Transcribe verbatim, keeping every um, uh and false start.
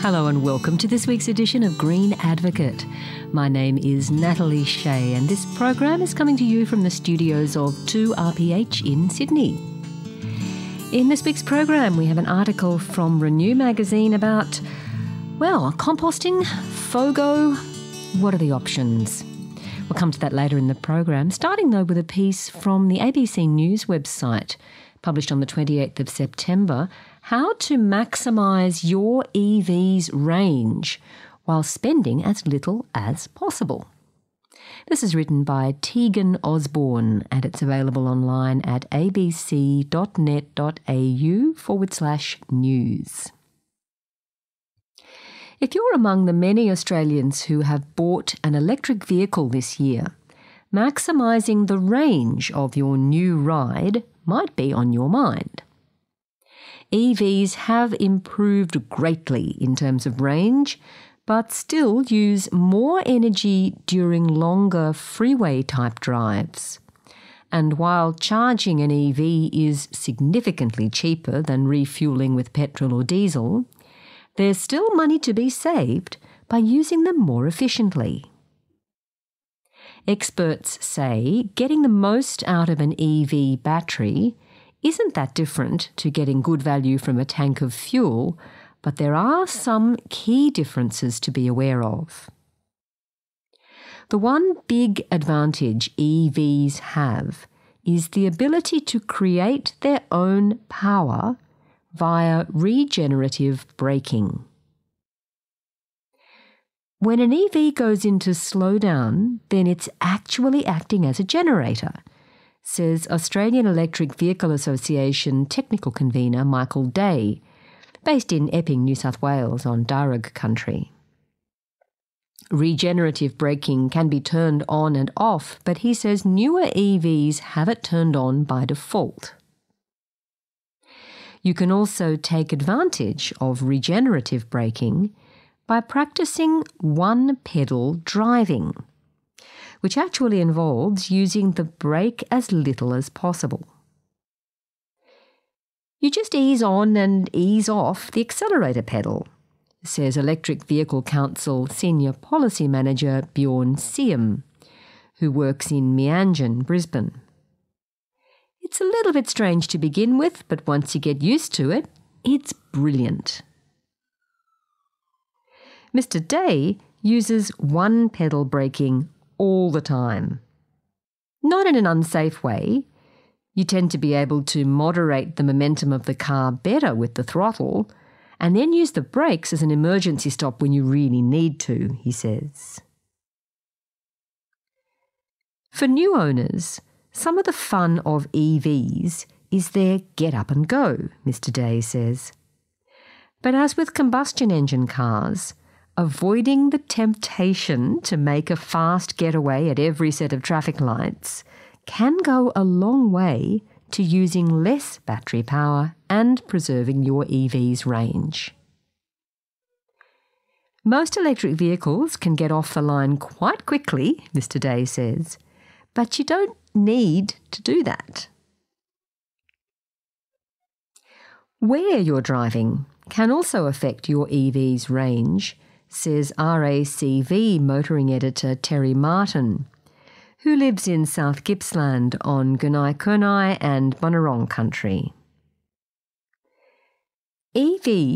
Hello and welcome to this week's edition of Green Advocate. My name is Natalie Shea and this program is coming to you from the studios of two R P H in Sydney. In this week's program we have an article from Renew magazine about, well, composting, FOGO, what are the options? We'll come to that later in the program, starting though with a piece from the A B C News website published on the twenty-eighth of September, how to maximise your E V's range while spending as little as possible. This is written by Tegan Osborne and it's available online at abc.net.au forward slash news. If you're among the many Australians who have bought an electric vehicle this year, maximising the range of your new ride might be on your mind. E Vs have improved greatly in terms of range, but still use more energy during longer freeway-type drives. And while charging an E V is significantly cheaper than refuelling with petrol or diesel, there's still money to be saved by using them more efficiently. Experts say getting the most out of an E V battery isn't that different to getting good value from a tank of fuel, but there are some key differences to be aware of. The one big advantage E Vs have is the ability to create their own power via regenerative braking. When an E V goes into slowdown, then it's actually acting as a generator, says Australian Electric Vehicle Association technical convener Michael Day, based in Epping, New South Wales on Darug country. Regenerative braking can be turned on and off, but he says newer E Vs have it turned on by default. You can also take advantage of regenerative braking by practicing one-pedal driving, which actually involves using the brake as little as possible. You just ease on and ease off the accelerator pedal, says Electric Vehicle Council Senior Policy Manager Bjorn Siem, who works in Meanjin, Brisbane. It's a little bit strange to begin with, but once you get used to it, it's brilliant. Mister Day uses one-pedal braking all the time. Not in an unsafe way. You tend to be able to moderate the momentum of the car better with the throttle and then use the brakes as an emergency stop when you really need to, he says. For new owners, some of the fun of E Vs is their get up and go, Mister Day says. But as with combustion engine cars, avoiding the temptation to make a fast getaway at every set of traffic lights can go a long way to using less battery power and preserving your E V's range. Most electric vehicles can get off the line quite quickly, Mister Day says, but you don't need to do that. Where you're driving can also affect your E V's range, says R A C V motoring editor Terry Martin, who lives in South Gippsland on Gunai Kurnai and Bunurong country. E V